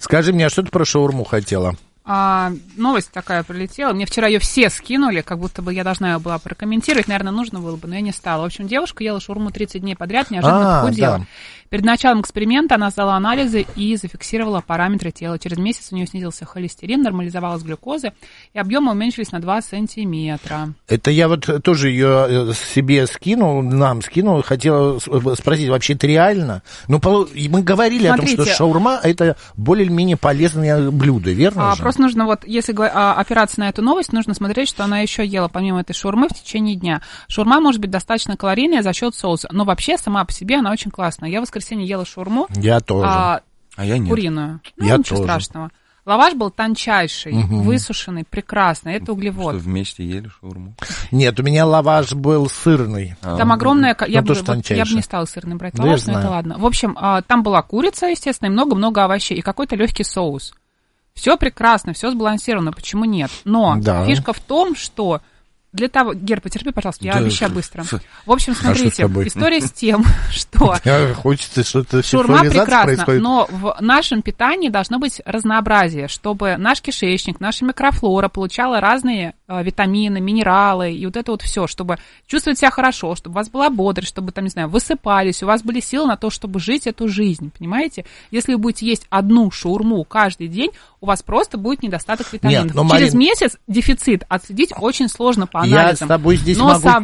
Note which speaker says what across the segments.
Speaker 1: Скажи мне, а что ты про шаурму хотела?
Speaker 2: Новость такая прилетела. Мне вчера ее все скинули, как будто бы я должна ее была прокомментировать. Наверное, нужно было бы, но я не стала. В общем, девушка ела шаурму 30 дней подряд, неожиданно похудела. Да. Перед началом эксперимента она сдала анализы и зафиксировала параметры тела. Через месяц у нее снизился холестерин, нормализовалась глюкоза, и объемы уменьшились на 2 сантиметра.
Speaker 1: Это я вот тоже ее себе скинул, нам скинул, хотела спросить, вообще это реально? Ну, мы говорили о том, что шаурма – это более-менее полезное блюдо, верно же?
Speaker 2: Просто нужно, вот, если опираться на эту новость, нужно смотреть, что она еще ела, помимо этой шаурмы, в течение дня. Шаурма может быть достаточно калорийная за счет соуса, но вообще сама по себе она очень классная. Я в воскресенье ела шаурму.
Speaker 1: Я тоже.
Speaker 3: А я нет.
Speaker 2: Куриную.
Speaker 1: Я
Speaker 2: ничего
Speaker 1: тоже.
Speaker 2: Страшного. Лаваш был тончайший, высушенный, прекрасный. Это углевод.
Speaker 3: Что, вместе ели шаурму?
Speaker 1: Нет, у меня лаваш был сырный.
Speaker 2: Там огромное... Я бы
Speaker 1: тончайший.
Speaker 2: не стала сырный брать лаваш, но это ладно. В общем, там была курица, естественно, и много-много овощей, и какой-то легкий соус. Все прекрасно, все сбалансировано, почему нет? Но фишка в том, что для того... Гер, потерпи, пожалуйста, я обещаю быстро. В общем, смотрите, история с тем, что...
Speaker 1: Хочется что-то...
Speaker 2: Шаурма прекрасна, но в нашем питании должно быть разнообразие, чтобы наш кишечник, наша микрофлора получала разные витамины, минералы и вот это вот все, чтобы чувствовать себя хорошо, чтобы у вас была бодрость, чтобы, там, не знаю, высыпались, у вас были силы на то, чтобы жить эту жизнь, понимаете? Если вы будете есть одну шаурму каждый день, у вас просто будет недостаток витаминов.
Speaker 1: Нет,
Speaker 2: Через месяц дефицит отследить очень сложно по анализам.
Speaker 1: Я с тобой здесь
Speaker 2: но со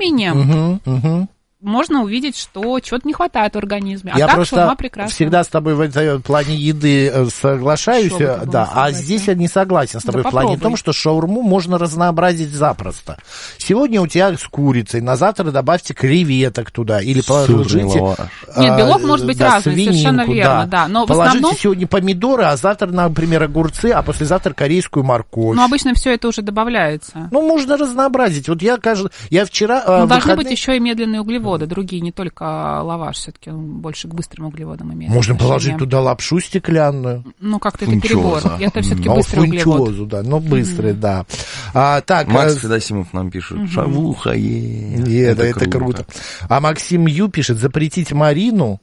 Speaker 2: временем... можно увидеть, что чего-то не хватает в организме. А
Speaker 1: я
Speaker 2: так
Speaker 1: просто
Speaker 2: шаурма прекрасна.
Speaker 1: всегда с тобой в этом плане еды соглашаюсь, а здесь я не согласен с тобой в плане том, что шаурму можно разнообразить запросто. Сегодня у тебя с курицей, на завтра добавьте креветок туда, или положите...
Speaker 2: Нет, белок может быть разный, свининку, совершенно верно, да. Но
Speaker 1: положите
Speaker 2: в основном...
Speaker 1: сегодня помидоры, а завтра, например, огурцы, а послезавтра корейскую морковь.
Speaker 2: Но обычно все это уже добавляется.
Speaker 1: Ну, можно разнообразить. Вот я вчера...
Speaker 2: Но должны быть еще и медленные углеводы. Другие, не только лаваш, все-таки он больше к быстрым углеводам имеет.
Speaker 1: Можно положить туда лапшу стеклянную.
Speaker 2: Ну, как-то это перебор. Это все-таки быстрый углевод.
Speaker 1: Да, но быстрый, да. Так,
Speaker 3: Макс Федосимов нам пишет, шавуха,
Speaker 1: это круто. А Максим Ю пишет, запретить Марину,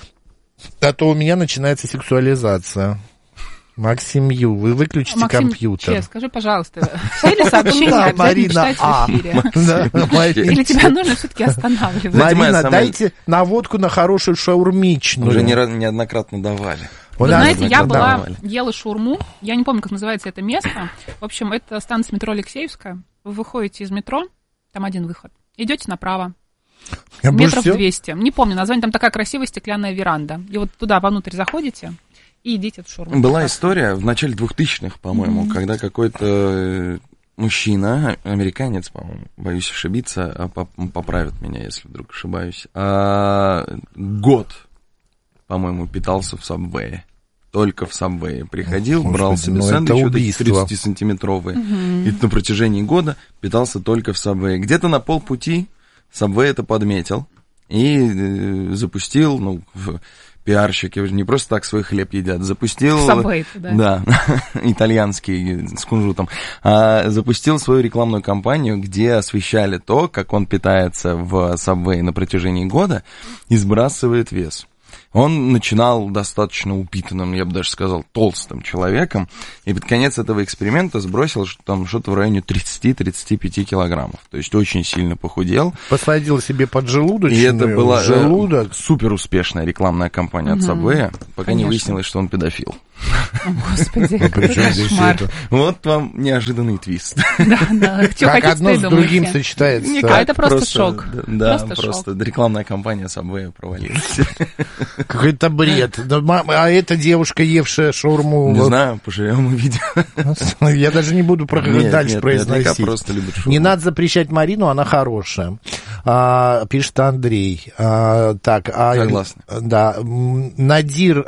Speaker 1: а то у меня начинается сексуализация. Максим Ю, вы выключите компьютер.
Speaker 2: Скажи, пожалуйста, все ли сообщения обязательно читать в эфире? Или тебя нужно все-таки останавливать?
Speaker 1: Марина, дайте наводку на хорошую шаурмичную.
Speaker 3: Уже неоднократно давали.
Speaker 2: Вы знаете, я ела шаурму, я не помню, как называется это место. В общем, это станция метро Алексеевская. Вы выходите из метро, там один выход, идете направо. Метров 200. Не помню название, там такая красивая стеклянная веранда. И вот туда вовнутрь заходите и идите в шаурму.
Speaker 3: Была история в начале 2000-х, по-моему, когда какой-то мужчина, американец, по-моему, боюсь ошибиться, поправят меня, если вдруг ошибаюсь, год, по-моему, питался в Сабвее. Только в Сабвее приходил, брал себе сэндвичи 30-сантиметровые, и на протяжении года питался только в Сабвее. Где-то на полпути Сабвей это подметил и запустил, пиарщики уже не просто так свой хлеб едят, запустил...
Speaker 2: Subway, да.
Speaker 3: Да, итальянский с кунжутом. Запустил свою рекламную кампанию, где освещали то, как он питается в Subway на протяжении года и сбрасывает вес. Он начинал достаточно упитанным, я бы даже сказал, толстым человеком, и под конец этого эксперимента сбросил там что-то в районе 30-35 килограммов. То есть очень сильно похудел.
Speaker 1: Посадил себе поджелудочную.
Speaker 3: И это была
Speaker 1: желудок.
Speaker 3: Супер успешная рекламная кампания от Subway, пока не выяснилось, что он педофил.
Speaker 2: Господи, какой кошмар.
Speaker 3: Вот вам неожиданный твист.
Speaker 2: Да.
Speaker 1: Как одно с другим сочетается.
Speaker 2: А это просто шок.
Speaker 3: Да, просто рекламная кампания Subway провалилась.
Speaker 1: Какой-то бред. А эта девушка, евшая шаурму...
Speaker 3: Не знаю, поживем увидим.
Speaker 1: Я даже не буду дальше произносить.
Speaker 3: Просто любит шаурму.
Speaker 1: Не надо запрещать Марину, она хорошая. Пишет Андрей.
Speaker 3: Согласна.
Speaker 1: Да. Надир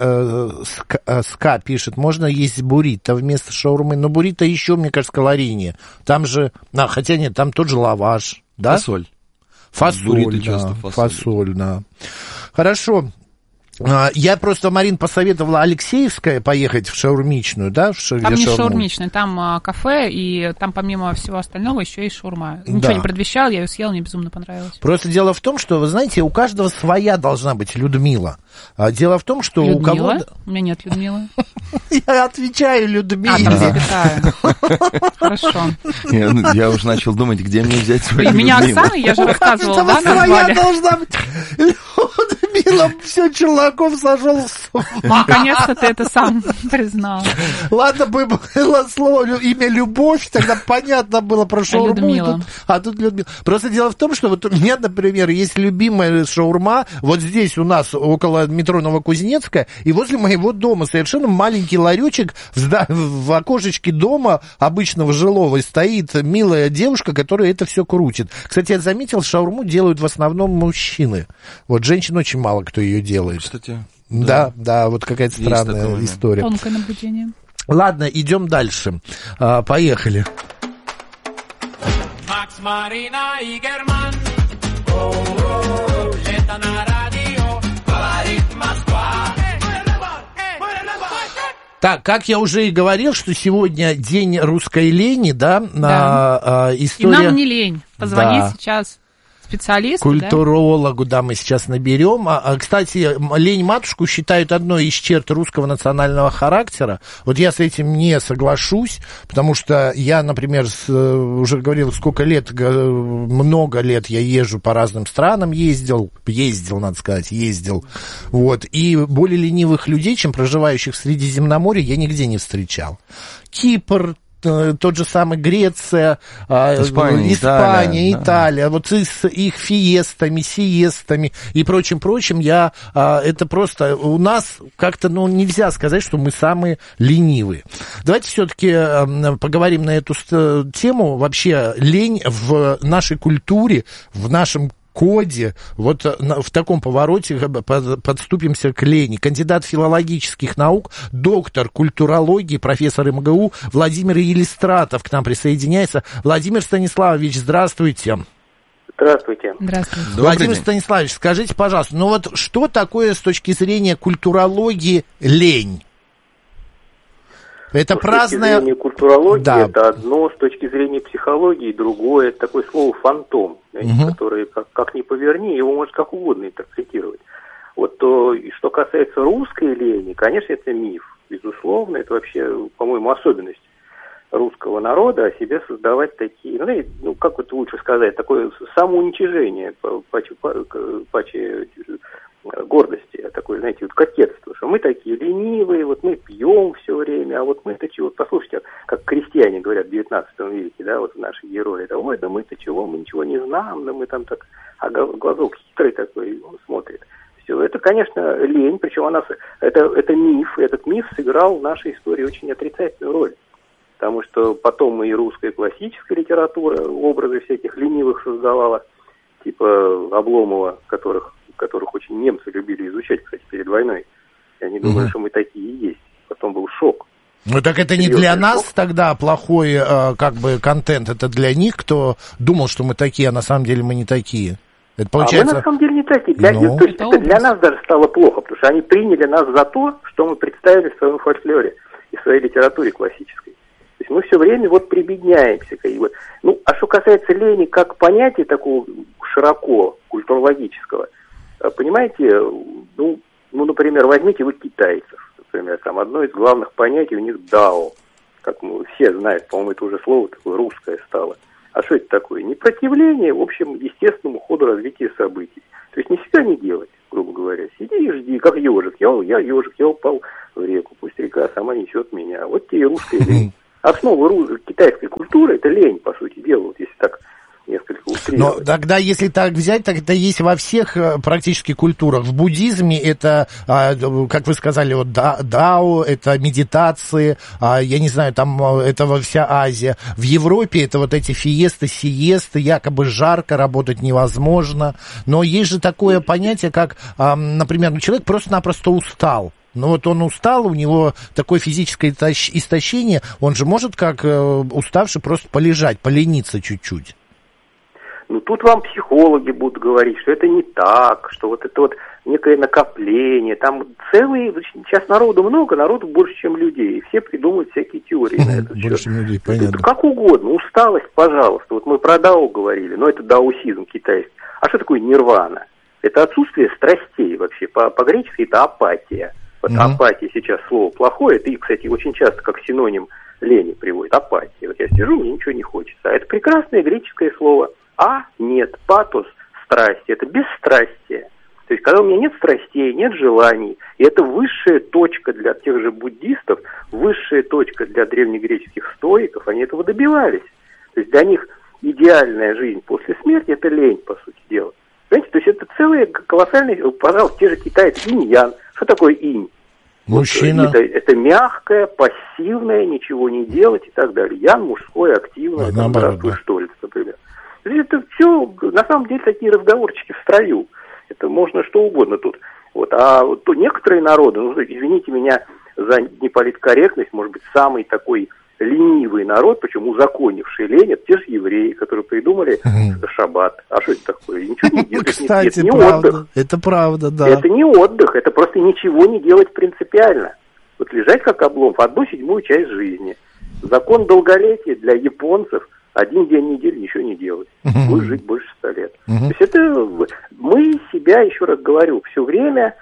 Speaker 1: Ска пишет, можно есть буррито вместо шаурмы. Но буррито еще, мне кажется, калорийнее. Там же... хотя нет, там тот же лаваш. Да?
Speaker 3: Фасоль.
Speaker 1: Фасоль, да. Хорошо. Я просто, Марин, посоветовала Алексеевская поехать в шаурмичную, да?
Speaker 2: Там не шаурмичная, там кафе, и там помимо всего остального еще и шаурма. Ничего не предвещал, я ее съел, мне безумно понравилось.
Speaker 1: Просто дело в том, что, вы знаете, у каждого своя должна быть Людмила. Дело в том, что
Speaker 2: Людмила?
Speaker 1: у кого-то...
Speaker 2: У меня нет Людмилы.
Speaker 1: Я отвечаю Людмиле.
Speaker 2: Там запятая. Хорошо.
Speaker 3: Я уже начал думать, где мне взять свою Людмилу.
Speaker 2: Меня Оксана, я же рассказывала, да, назвали?
Speaker 1: Должна быть Людмила, все, Челноков сошел с ума.
Speaker 2: Наконец-то ты это сам признал.
Speaker 1: Ладно бы было слово, имя Любовь, тогда понятно было про шаурму.
Speaker 2: Людмила.
Speaker 1: А тут Людмила. Просто дело в том, что вот у меня, например, есть любимая шаурма, вот здесь у нас около метро Новокузнецкая, и возле моего дома совершенно маленький ларечек в окошечке дома обычного жилого стоит милая девушка, которая это все крутит. Кстати, я заметил, шаурму делают в основном мужчины. Вот женщин очень мало кто ее делает.
Speaker 3: Кстати,
Speaker 1: да, вот какая-то странная история.
Speaker 2: Тонкое наблюдение.
Speaker 1: Ладно, идем дальше. Поехали.
Speaker 4: Макс, Марина и Герман. Лето на радио. Говорит Москва.
Speaker 1: Так, как я уже и говорил, что сегодня день русской лени, да? История...
Speaker 2: И нам не лень. Позвони сейчас специалисту,
Speaker 1: культурологу, да, мы сейчас наберем. Кстати, лень-матушку считают одной из черт русского национального характера. Вот я с этим не соглашусь, потому что я, например, уже говорил, сколько лет, много лет я езжу по разным странам, ездил, надо сказать, вот, и более ленивых людей, чем проживающих в Средиземноморье, я нигде не встречал. Кипр, тот же самый Греция, Испания, Италия, вот с их фиестами, сиестами и прочим, это просто у нас как-то, нельзя сказать, что мы самые ленивые. Давайте все-таки поговорим на эту тему. Вообще лень в нашей культуре, в нашем коде, вот в таком повороте подступимся к лени. Кандидат филологических наук, доктор культурологии, профессор МГУ Владимир Елистратов к нам присоединяется. Владимир Станиславович, здравствуйте.
Speaker 5: Здравствуйте.
Speaker 2: Здравствуйте.
Speaker 1: Владимир Станиславович, скажите, пожалуйста, что такое с точки зрения культурологии лень? Это праздное...
Speaker 5: С точки зрения культурологии это одно, с точки зрения психологии другое. Это такое слово «фантом», которое, как ни поверни, его можно как угодно интерпретировать. Вот то, что касается русской лени, конечно, это миф. Безусловно, это вообще, по-моему, особенность русского народа о себе создавать такие, как это лучше сказать, такое самоуничижение, паче гордости, такое, знаете, кокетство, что мы такие ленивые, вот мы пьем все время, а вот мы-то чего, послушайте, как крестьяне говорят в 19 веке, да, вот наши герои, да, ой, да мы-то чего, мы ничего не знаем, да мы там так, а глазок хитрый такой, он смотрит. Все, это, конечно, лень, причем это миф, и этот миф сыграл в нашей истории очень отрицательную роль. Потому что потом и русская классическая литература образы всяких ленивых создавала, типа Обломова, которых очень немцы любили изучать, кстати, перед войной. И они думали, что мы такие и есть. Потом был шок.
Speaker 1: Так это не для нас тогда плохой контент, это для них, кто думал, что мы такие, а на самом деле мы не такие. Это получается...
Speaker 5: А мы на самом деле не такие. То есть это для нас даже стало плохо, потому что они приняли нас за то, что мы представили в своем фольклоре и в своей литературе классической. То есть мы все время прибедняемся. А что касается лени как понятия такого широко культурологического, понимаете, например, возьмите вы китайцев, например, там одно из главных понятий у них дао, как мы все знают, по-моему, это уже слово такое русское стало. А что это такое? Непротивление, в общем, естественному ходу развития событий. То есть нифига не делать, грубо говоря. Сиди и жди, как ежик. Я ежик, я упал в реку, пусть река сама несет меня. Вот тебе и русская лень. Основа китайской культуры – это лень, по сути дела, вот если так несколько утрировать.
Speaker 1: Но тогда, если так взять, так это есть во всех практически культурах. В буддизме это, как вы сказали, дао, это медитации, я не знаю, там это вся Азия. В Европе это вот эти фиесты, сиесты, якобы жарко, работать невозможно. Но есть же такое понятие, как, например, человек просто-напросто устал. Он устал, у него такое физическое истощение, он же может, как уставший, просто полежать, полениться чуть-чуть.
Speaker 5: Тут вам психологи будут говорить, что это не так, что вот это некое накопление, там сейчас народу много, народу больше, чем людей, и все придумывают всякие теории на это.
Speaker 1: Больше людей, понятно.
Speaker 5: Как угодно, усталость, пожалуйста, вот мы про дао говорили, но это даосизм китайский. А что такое нирвана? Это отсутствие страстей вообще, по-гречески это апатия. Вот апатия сейчас слово плохое, это, кстати, очень часто как синоним лени приводит, апатия. Вот я сижу, мне ничего не хочется. А это прекрасное греческое слово. Нет, патос, страсть, это бесстрастие. То есть, когда у меня нет страстей, нет желаний, и это высшая точка для тех же буддистов, высшая точка для древнегреческих стоиков, они этого добивались. То есть, для них идеальная жизнь после смерти – это лень, по сути дела. Понимаете, то есть, это целые колоссальные, пожалуйста, те же китайцы, инь-ян. Что такое инь?
Speaker 1: Мужчина.
Speaker 5: Вот, это мягкое, пассивное, ничего не делать и так далее. Ян мужское, активное, здравствуй, Штольц, например. Это все, на самом деле, такие разговорчики в строю. Это можно что угодно тут. Вот. А вот некоторые народы, извините меня за неполиткорректность, может быть, самый такой ленивый народ, причем узаконивший лень, это те же евреи, которые придумали шаббат. А что это такое? Ничего не делать.
Speaker 1: Кстати,
Speaker 5: это не
Speaker 1: правда.
Speaker 5: Отдых.
Speaker 1: Это правда, да.
Speaker 5: Это не отдых, это просто ничего не делать принципиально. Вот лежать как облом в 1/7 часть жизни. Закон долголетия для японцев – 1 день в неделю ничего не делать. Будет жить больше 100 лет. То есть это мы себя, еще раз говорю, все время,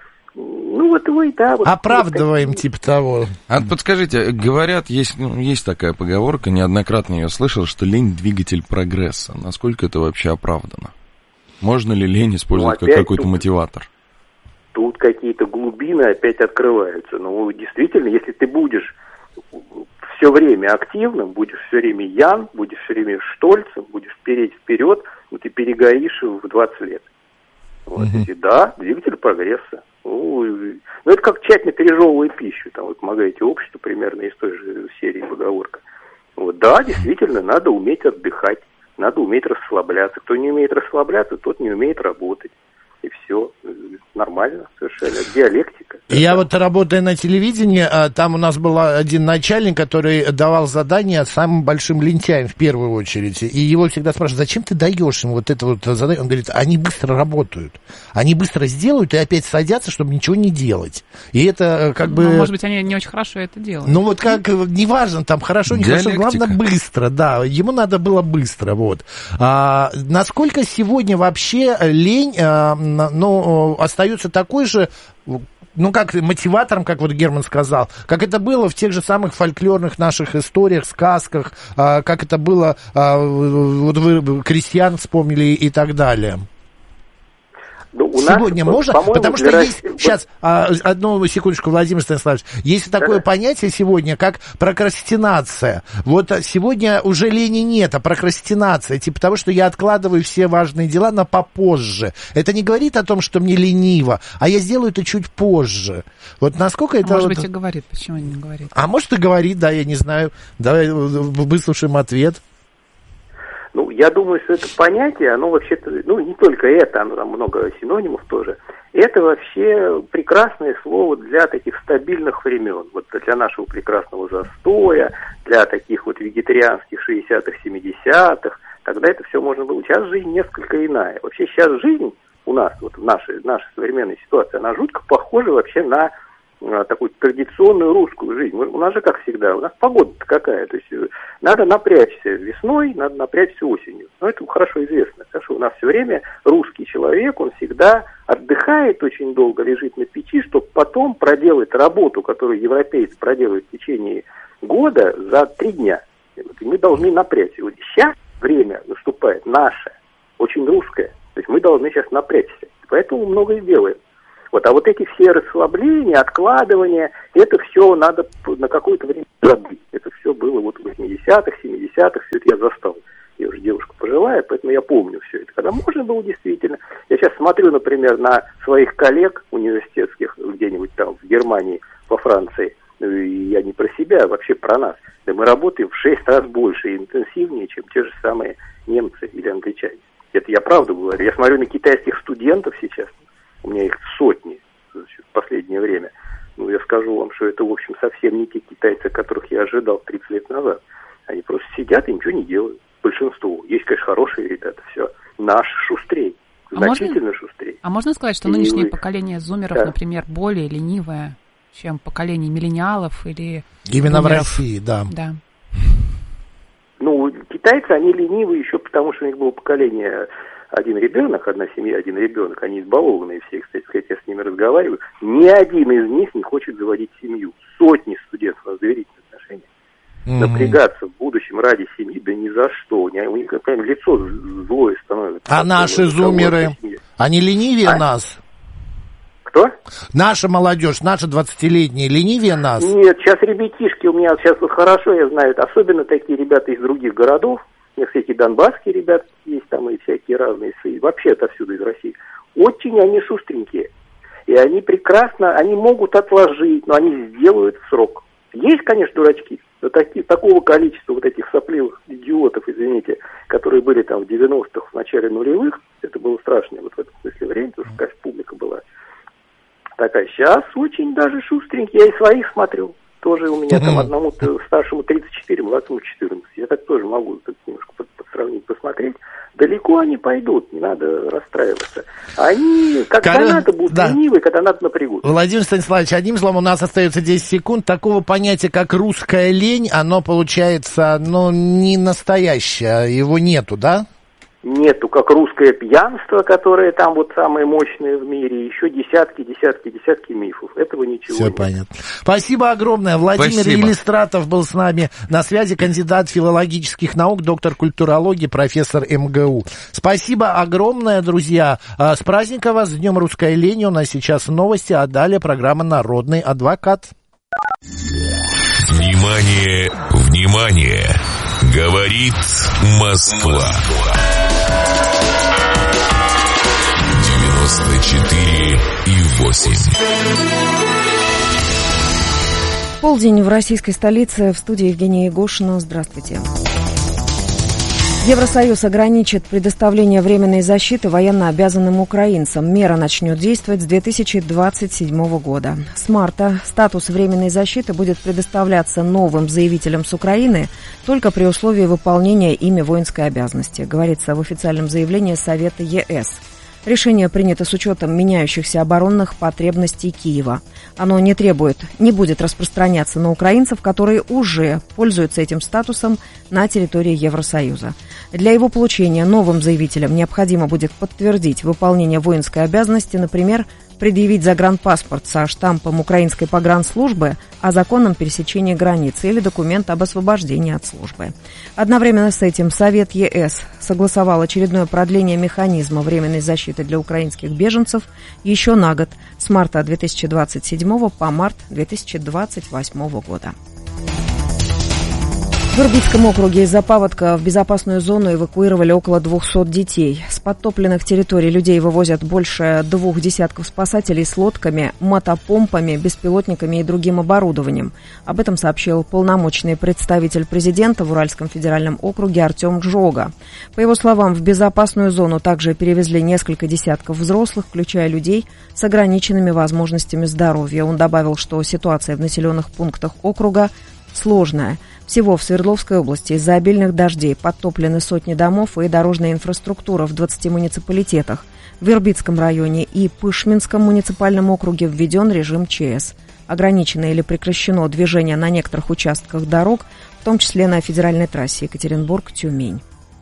Speaker 1: оправдываем типа того.
Speaker 3: А подскажите, говорят, есть такая поговорка, неоднократно ее слышал, что лень – двигатель прогресса. Насколько это вообще оправдано? Можно ли лень использовать как какой-то мотиватор?
Speaker 5: Тут какие-то глубины опять открываются. Но действительно, если ты будешь все время активным, будешь все время ян, будешь все время штольцем, будешь переть вперед, ты перегоришь в 20 лет. Вот, да, двигатель прогресса. Это как тщательно пережевывая пищу, там вы помогаете обществу примерно из той же серии поговорка. Да, действительно, надо уметь отдыхать, надо уметь расслабляться. Кто не умеет расслабляться, тот не умеет работать. И все, нормально совершенно, диалектика.
Speaker 1: Я вот работая на телевидении, там у нас был один начальник, который давал задания самым большим лентяям в первую очередь. И его всегда спрашивают, зачем ты даешь им вот это вот задание? Он говорит, они быстро работают, они быстро сделают и опять садятся, чтобы ничего не делать. И это как бы...
Speaker 2: может быть, они не очень хорошо это делают.
Speaker 1: Неважно, там хорошо, не хорошо, главное быстро, да, ему надо было быстро, вот. Насколько сегодня вообще лень... остается такой же, как мотиватором, как вот Герман сказал, как это было в тех же самых фольклорных наших историях, сказках, как это было, вот вы крестьян вспомнили и так далее. Сегодня можно? Потому что есть... Сейчас, одну секундочку, Владимир Станиславович. Есть такое понятие сегодня, как прокрастинация. Вот сегодня уже лени нет, а прокрастинация. Типа того, что я откладываю все важные дела на попозже. Это не говорит о том, что мне лениво, а я сделаю это чуть позже. Вот насколько это...
Speaker 2: Может быть, и говорит. Почему не говорит?
Speaker 1: А может, и говорит, да, я не знаю. Давай выслушаем ответ.
Speaker 5: Я думаю, что это понятие, оно вообще-то, не только это, оно там много синонимов тоже. Это вообще прекрасное слово для таких стабильных времен. Вот для нашего прекрасного застоя, для таких вот вегетарианских 60-х, 70-х. Тогда это все можно было. Сейчас жизнь несколько иная. Вообще сейчас жизнь у нас, вот в нашей современной ситуации, она жутко похожа вообще на такую традиционную русскую жизнь. У нас же, как всегда, у нас погода-то какая. То есть надо напрячься весной, надо напрячься осенью. Но это хорошо известно. Потому что у нас все время русский человек, он всегда отдыхает очень долго, лежит на печи, чтобы потом проделать работу, которую европейец проделает в течение года за 3 дня. И мы должны напрячься. Вот сейчас время наступает наше, очень русское. То есть мы должны сейчас напрячься. Поэтому многое делаем. А вот эти все расслабления, откладывания, это все надо на какое-то время забыть. Это все было в 80-х, 70-х, все это я застал. Я уже девушка пожилая, поэтому я помню все это. Когда можно было действительно. Я сейчас смотрю, например, на своих коллег университетских где-нибудь там в Германии, во Франции. И я не про себя, а вообще про нас. Да мы работаем в 6 раз больше и интенсивнее, чем те же самые немцы или англичане. Это я правду говорю. Я смотрю на китайских студентов сейчас. У меня их сотни в последнее время. Я скажу вам, что это, в общем, совсем не те китайцы, которых я ожидал 30 лет назад. Они просто сидят и ничего не делают. Большинство. Есть, конечно, хорошие ребята, все. Наши шустрей. Значительно шустрей.
Speaker 2: А можно сказать, что нынешнее поколение зумеров, например, более ленивое, чем поколение миллениалов или...
Speaker 1: Именно бумеров? В России, да.
Speaker 2: Да.
Speaker 5: Ну, китайцы, они ленивые еще потому, что у них было поколение один ребенок, одна семья, один ребенок. Они избалованные все, кстати сказать, я с ними разговариваю. Ни один из них не хочет заводить семью. Сотни студентов у нас доверительных отношений. Напрягаться в будущем ради семьи, да ни за что. У них прям лицо злое становится.
Speaker 1: А наши зумеры, они ленивее нас?
Speaker 5: Кто?
Speaker 1: Наша молодежь, наши 20-летние, ленивее нас?
Speaker 5: Нет, сейчас ребятишки у меня сейчас вот хорошо, я знаю, особенно такие ребята из других городов. У меня всякие донбасские ребята есть там и всякие разные, и вообще отовсюду из России. Очень они шустренькие. И они прекрасно, они могут отложить, но они сделают в срок. Есть, конечно, дурачки, но такого количества вот этих сопливых идиотов, извините, которые были там в 90-х, в начале нулевых, это было страшное вот в этом смысле время, потому что, конечно, публика была такая. Сейчас очень даже шустренькие, я и своих смотрю. Тоже у меня там одному старшему 34, младшему 14. Я так тоже могу так немножко сравнить, посмотреть. Далеко они пойдут, не надо расстраиваться. Они, когда надо, будут ленивые, когда надо, напрягут.
Speaker 1: Владимир Станиславович, одним словом, у нас остается 10 секунд. Такого понятия, как русская лень, оно получается, не настоящее, его нету, да?
Speaker 5: Нету, как русское пьянство, которое там вот самое мощное в мире, еще десятки мифов. Этого ничего
Speaker 1: Все
Speaker 5: нет.
Speaker 1: понятно. Спасибо огромное. Владимир Елистратов был с нами на связи, кандидат филологических наук, доктор культурологии, профессор МГУ. Спасибо огромное, друзья. С праздником вас, с Днем русской лени. У нас сейчас новости, а далее программа «Народный адвокат».
Speaker 6: Внимание, внимание! Говорит Москва. 94,8.
Speaker 7: Полдень в российской столице. В студии Евгения Егошина. Здравствуйте. Евросоюз ограничит предоставление временной защиты военнообязанным украинцам. Мера начнет действовать с 2027 года. С марта статус временной защиты будет предоставляться новым заявителям с Украины только при условии выполнения ими воинской обязанности, говорится в официальном заявлении Совета ЕС. Решение принято с учетом меняющихся оборонных потребностей Киева. Оно не будет распространяться на украинцев, которые уже пользуются этим статусом на территории Евросоюза. Для его получения новым заявителям необходимо будет подтвердить выполнение воинской обязанности, например, предъявить загранпаспорт со штампом украинской погранслужбы о законном пересечении границы или документ об освобождении от службы. Одновременно с этим Совет ЕС согласовал очередное продление механизма временной защиты для украинских беженцев еще на год, с марта 2027 по март 2028 года. В Ирбитском округе из-за паводка в безопасную зону эвакуировали около 200 детей. С подтопленных территорий людей вывозят больше 2 десятков спасателей с лодками, мотопомпами, беспилотниками и другим оборудованием. Об этом сообщил полномочный представитель президента в Уральском федеральном округе Артем Джога. По его словам, в безопасную зону также перевезли несколько десятков взрослых, включая людей с ограниченными возможностями здоровья. Он добавил, что ситуация в населенных пунктах округа сложная. Всего в Свердловской области из-за обильных дождей подтоплены сотни домов и дорожная инфраструктура в 20 муниципалитетах. В Ирбитском районе и Пышминском муниципальном округе введен режим ЧС. Ограничено или прекращено движение на некоторых участках дорог, в том числе на федеральной трассе Екатеринбург-Тюмень.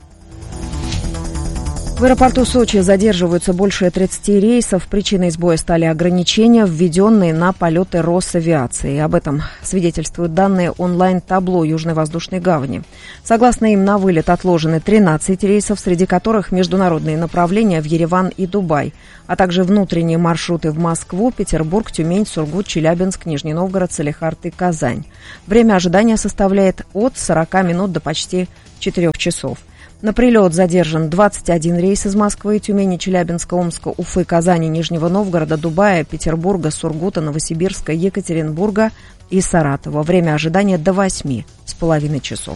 Speaker 7: В аэропорту Сочи задерживаются больше 30 рейсов. Причиной сбоя стали ограничения, введенные на полеты Росавиации. Об этом свидетельствуют данные онлайн-табло Южной воздушной гавани. Согласно им, на вылет отложены 13 рейсов, среди которых международные направления в Ереван и Дубай, а также внутренние маршруты в Москву, Петербург, Тюмень, Сургут, Челябинск, Нижний Новгород, Салехард и Казань. Время ожидания составляет от 40 минут до почти 4 часов. На прилет задержан 21 рейс из Москвы, Тюмени, Челябинска, Омска, Уфы, Казани, Нижнего Новгорода, Дубая, Петербурга, Сургута, Новосибирска, Екатеринбурга и Саратова. Время ожидания до 8,5 часов.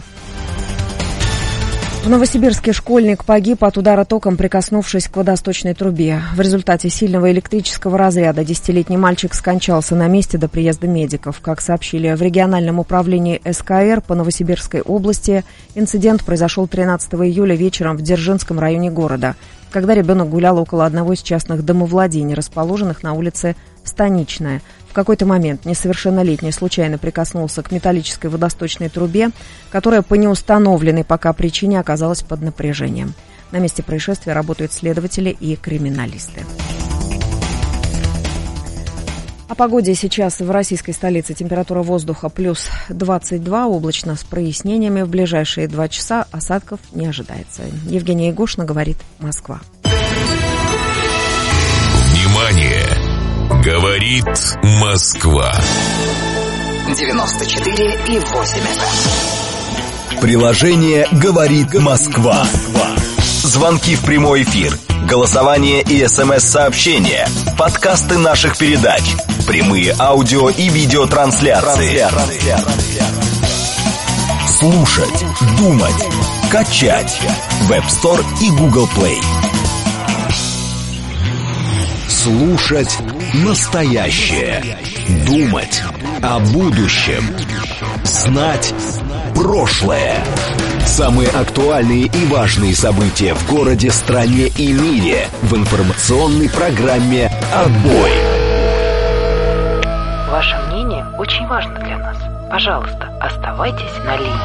Speaker 7: В Новосибирске школьник погиб от удара током, прикоснувшись к водосточной трубе. В результате сильного электрического разряда 10-летний мальчик скончался на месте до приезда медиков. Как сообщили в региональном управлении СКР по Новосибирской области, инцидент произошел 13 июля вечером в Дзержинском районе города. когда ребенок гулял около одного из частных домовладений, расположенных на улице Станичная. В какой-то момент несовершеннолетний случайно прикоснулся к металлической водосточной трубе, которая по неустановленной пока причине оказалась под напряжением. На месте происшествия работают следователи и криминалисты. О погоде сейчас в российской столице. Температура воздуха плюс 22, облачно с прояснениями. В ближайшие 2 часа осадков не ожидается. Евгения Егошина, говорит Москва.
Speaker 6: Внимание! Говорит Москва.
Speaker 8: 94,8 FM.
Speaker 9: Приложение «Говорит Москва». Звонки в прямой эфир, голосование и СМС-сообщения, подкасты наших передач, прямые аудио и видеотрансляции. Слушать, думать, качать. Web Store и Google Play. Слушать настоящее. Думать о будущем. Знать прошлое. Самые актуальные и важные события в городе, стране и мире в информационной программе «Отбой».
Speaker 8: Ваше мнение очень важно для нас. Пожалуйста, оставайтесь на линии.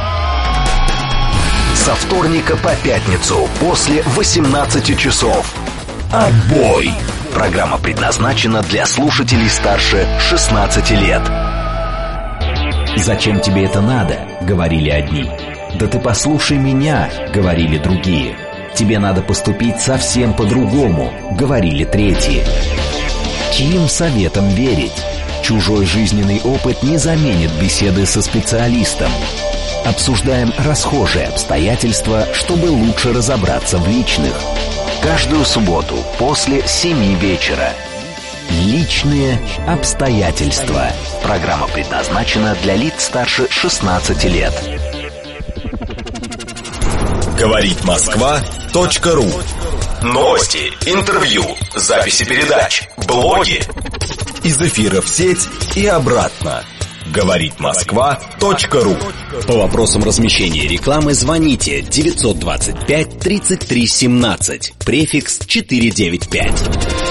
Speaker 9: Со вторника по пятницу после 18 часов. «Отбой». Программа предназначена для слушателей старше 16 лет. «Зачем тебе это надо?» — говорили одни. «Да ты послушай меня», — говорили другие. «Тебе надо поступить совсем по-другому», — говорили третьи. Чьим советом верить? Чужой жизненный опыт не заменит беседы со специалистом. Обсуждаем расхожие обстоятельства, чтобы лучше разобраться в личных. Каждую субботу после 7 вечера. Личные обстоятельства. Программа предназначена для лиц старше 16 лет. Говорит Москва.ру. Новости, интервью, записи передач, блоги. Из эфира в сеть и обратно. Говорит Москва.ру. По вопросам размещения рекламы звоните 925 33 17, префикс 495.